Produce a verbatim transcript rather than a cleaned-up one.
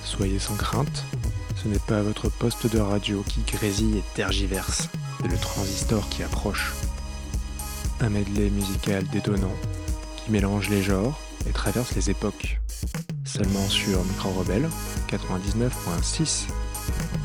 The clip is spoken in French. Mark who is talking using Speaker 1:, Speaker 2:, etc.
Speaker 1: Soyez sans crainte, ce n'est pas votre poste de radio qui grésille et tergiverse, c'est le transistor qui approche. Un medley musical détonnant, qui mélange les genres et traverse les époques. Seulement sur Micro Rebelle quatre-vingt-dix-neuf virgule six.